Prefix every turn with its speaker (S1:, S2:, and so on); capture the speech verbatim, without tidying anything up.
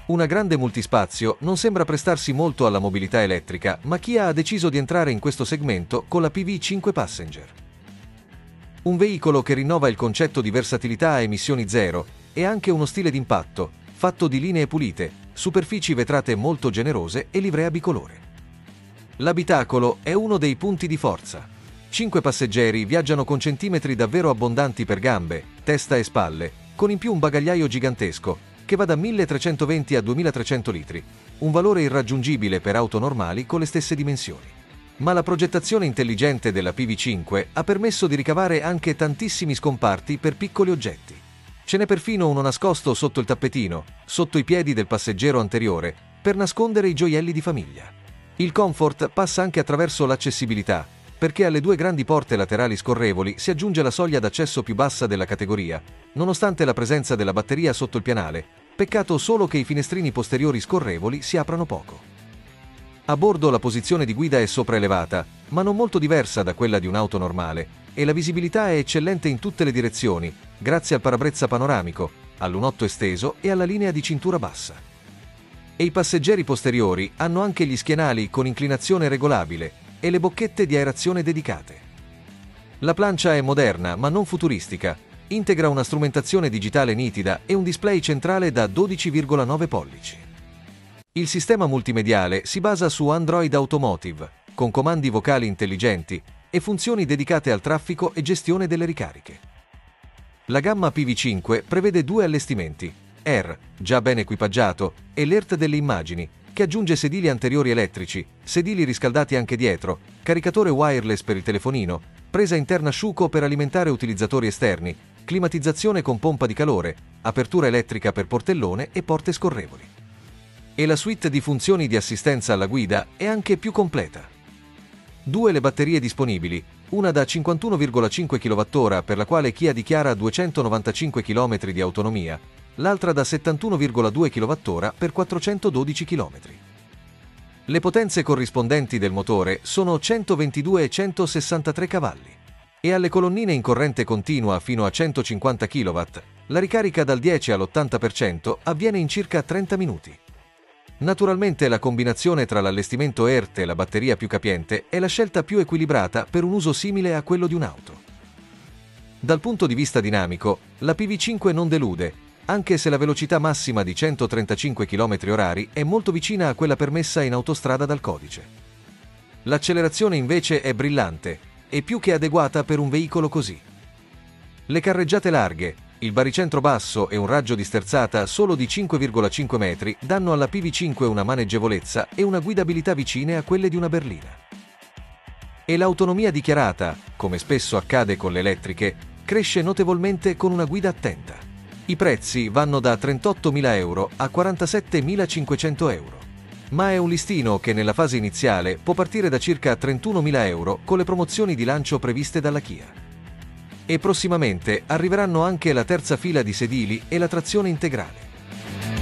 S1: Una grande multispazio non sembra prestarsi molto alla mobilità elettrica, ma Kia ha deciso di entrare in questo segmento con la P V cinque Passenger. Un veicolo che rinnova il concetto di versatilità a emissioni zero e anche uno stile d'impatto, fatto di linee pulite, superfici vetrate molto generose e livrea bicolore. L'abitacolo è uno dei punti di forza. Cinque passeggeri viaggiano con centimetri davvero abbondanti per gambe, testa e spalle, con in più un bagagliaio gigantesco, che va da milletrecentoventi a duemilatrecento litri, un valore irraggiungibile per auto normali con le stesse dimensioni. Ma la progettazione intelligente della P V cinque ha permesso di ricavare anche tantissimi scomparti per piccoli oggetti. Ce n'è perfino uno nascosto sotto il tappetino, sotto i piedi del passeggero anteriore, per nascondere i gioielli di famiglia. Il comfort passa anche attraverso l'accessibilità, perché alle due grandi porte laterali scorrevoli si aggiunge la soglia d'accesso più bassa della categoria, nonostante la presenza della batteria sotto il pianale, peccato solo che i finestrini posteriori scorrevoli si aprano poco. A bordo la posizione di guida è sopraelevata, ma non molto diversa da quella di un'auto normale, e la visibilità è eccellente in tutte le direzioni, grazie al parabrezza panoramico, al lunotto esteso e alla linea di cintura bassa. E i passeggeri posteriori hanno anche gli schienali con inclinazione regolabile e le bocchette di aerazione dedicate. La plancia è moderna ma non futuristica, integra una strumentazione digitale nitida e un display centrale da dodici virgola nove pollici. Il sistema multimediale si basa su Android Automotive, con comandi vocali intelligenti e funzioni dedicate al traffico e gestione delle ricariche. La gamma P V cinque prevede due allestimenti, Air, già ben equipaggiato, e l'E R T delle immagini, che aggiunge sedili anteriori elettrici, sedili riscaldati anche dietro, caricatore wireless per il telefonino, presa interna Schuko per alimentare utilizzatori esterni, climatizzazione con pompa di calore, apertura elettrica per portellone e porte scorrevoli. E la suite di funzioni di assistenza alla guida è anche più completa. Due le batterie disponibili, una da cinquantuno virgola cinque chilowattora per la quale Kia dichiara duecentonovantacinque chilometri di autonomia, l'altra da settantuno virgola due chilowattora per quattrocentododici chilometri. Le potenze corrispondenti del motore sono centoventidue e centosessantatré cavalli. E alle colonnine in corrente continua fino a centocinquanta chilowatt, la ricarica dal dieci all'ottanta per cento avviene in circa trenta minuti. Naturalmente la combinazione tra l'allestimento E R T e la batteria più capiente è la scelta più equilibrata per un uso simile a quello di un'auto. Dal punto di vista dinamico, la P V cinque non delude, anche se la velocità massima di centotrentacinque chilometri orari è molto vicina a quella permessa in autostrada dal codice. L'accelerazione invece è brillante e più che adeguata per un veicolo così. Le carreggiate larghe, il baricentro basso e un raggio di sterzata solo di cinque virgola cinque metri danno alla P V cinque una maneggevolezza e una guidabilità vicine a quelle di una berlina. E l'autonomia dichiarata, come spesso accade con le elettriche, cresce notevolmente con una guida attenta. I prezzi vanno da trentottomila euro a quarantasettemilacinquecento euro. Ma è un listino che nella fase iniziale può partire da circa trentunomila euro con le promozioni di lancio previste dalla Kia. E prossimamente arriveranno anche la terza fila di sedili e la trazione integrale.